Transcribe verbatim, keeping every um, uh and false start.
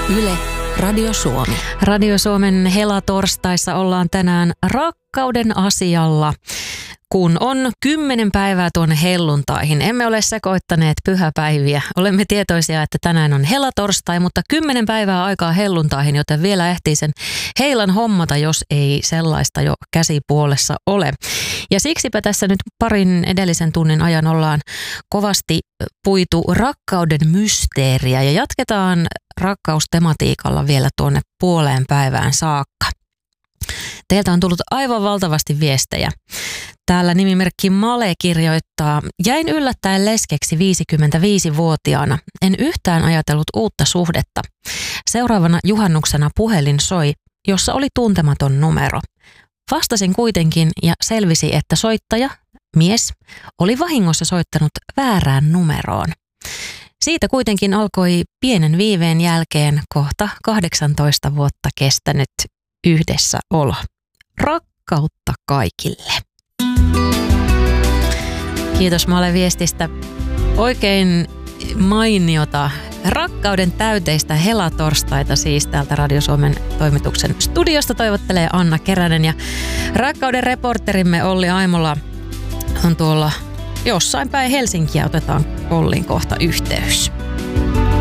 Yle, Radio Suomi. Radio Suomen helatorstaissa ollaan tänään rakkauden asialla. Kun on kymmenen päivää tuonne helluntaihin, emme ole sekoittaneet pyhäpäiviä. Olemme tietoisia, että tänään on helatorstai, mutta kymmenen päivää aikaa helluntaihin, joten vielä ehtii sen heilan hommata, jos ei sellaista jo käsipuolessa ole. Ja siksipä tässä nyt parin edellisen tunnin ajan ollaan kovasti puitu rakkauden mysteeriä ja jatketaan rakkaustematiikalla vielä tuonne puoleen päivään saakka. Teiltä on tullut aivan valtavasti viestejä. Täällä nimimerkki Male kirjoittaa: jäin yllättäen leskeksi viisikymmentäviisivuotiaana. En yhtään ajatellut uutta suhdetta. Seuraavana juhannuksena puhelin soi, jossa oli tuntematon numero. Vastasin kuitenkin ja selvisi, että soittaja, mies, oli vahingossa soittanut väärään numeroon. Siitä kuitenkin alkoi pienen viiveen jälkeen kohta kahdeksantoista vuotta kestänyt yhdessäolo. Rakkautta kaikille. Kiitos Male viestistä. Oikein mainiota rakkauden täyteistä helatorstaita siis täältä Radio Suomen toimituksen studiosta toivottelee Anna Keränen ja rakkauden reporterimme Olli Aimola on tuolla jossain päin Helsinkiä. Otetaan Ollin kohta yhteys.